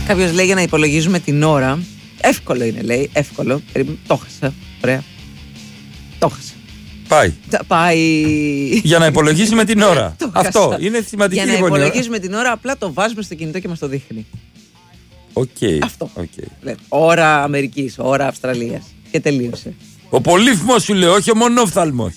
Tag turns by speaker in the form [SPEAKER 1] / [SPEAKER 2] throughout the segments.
[SPEAKER 1] Κάποιος λέει για να υπολογίζουμε την ώρα. Εύκολο είναι, λέει. Εύκολο. Το χάσα. Ωραία. Το χάσα.
[SPEAKER 2] Πάει. Για να υπολογίσουμε την ώρα. Αυτό είναι σημαντική
[SPEAKER 1] για να
[SPEAKER 2] λοιπόν.
[SPEAKER 1] υπολογίζουμε την ώρα, απλά το βάζουμε στο κινητό και μας το δείχνει. Αυτό. Ώρα Αμερικής, ώρα Αυστραλίας. Και τελείωσε.
[SPEAKER 2] Ο πολύφημος σου λέω, όχι ο μονόφθαλμος.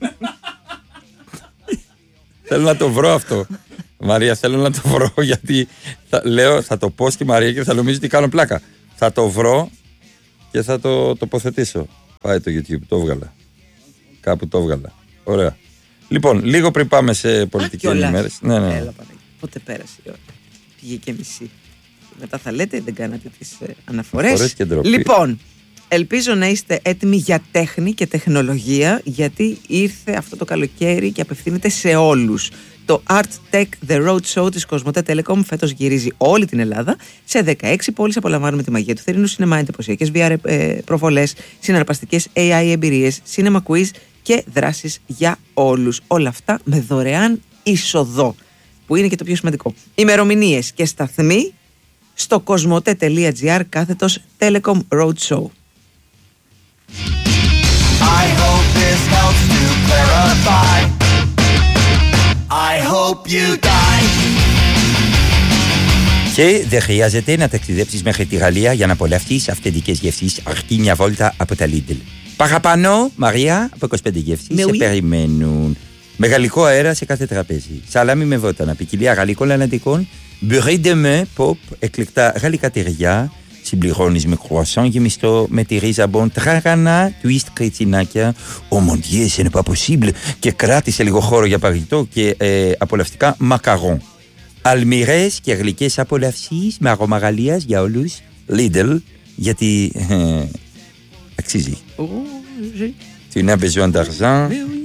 [SPEAKER 2] Θέλω να το βρω αυτό. Μαρία, θέλω να το βρω γιατί λέω, θα το πω στη Μαρία και θα νομίζει ότι κάνω πλάκα. Θα το βρω και θα το τοποθετήσω. Πάει το YouTube, το έβγαλα. Κάπου το έβγαλα. Ωραία. Λοιπόν, λίγο πριν πάμε σε πολιτική ενημέρωση. Ναι.
[SPEAKER 1] Έλα, πότε πέρασε η ώρα. Πήγε και μισή. Μετά θα λέτε, δεν κάνατε τις αναφορές. Λοιπόν, ελπίζω να είστε έτοιμοι για τέχνη και τεχνολογία, γιατί ήρθε αυτό το καλοκαίρι και απευθύνεται σε όλους. Το Art Tech The Road Show της Κοσμοτέ Telecom φέτος γυρίζει όλη την Ελλάδα. Σε 16 πόλεις απολαμβάνουμε τη μαγεία του θερινού σινεμά, εντυπωσιακές VR προβολές, συναρπαστικές AI εμπειρίες, cinema quiz και δράσεις για όλους. Όλα αυτά με δωρεάν είσοδο, που είναι και το πιο σημαντικό. Ημερομηνίες και σταθμοί στο cosmote.gr/Telecom Road Show.
[SPEAKER 3] I hope this helps to clarify. I hope you die.
[SPEAKER 2] Και δεν χρειάζεται να ταξιδέψεις μέχρι τη Γαλλία για να απολαύσεις αυθεντικές γεύσεις, αρκεί μια βόλτα από τα Lidl. Παραπάνω, Μαρία, από 25 γεύσεις σε περιμένουν. Με γαλλικό αέρα σε κάθε τραπέζι. Σαλάμι με βότανα, ποικιλία γαλλικών λανατικών, μπουρί de main, pop, εκλεκτά γαλλικά τυριά, συμπληρώνεις με κρουασάν γεμιστό, με τη ρίζα μπον, τραγανά, twist κριτσινάκια. Oh mon Dieu, ce n'est pas possible. Και κράτησε λίγο χώρο για παγιτό και απολαυστικά μακαρόν. Αλμυρές και γλυκές απολαυσεις με αρώμα Γαλλίας για όλους. Lidl, γιατί αξίζει. Tu n'as besoin d'argent.